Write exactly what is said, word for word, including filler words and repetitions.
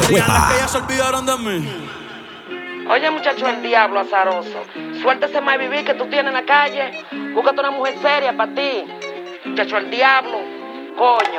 digan que ya se olvidaron de mí. Oye, muchacho, el diablo azaroso. Suéltese más vivir que tú tienes en la calle. Búscate una mujer seria para ti. Muchacho, el diablo. Coño.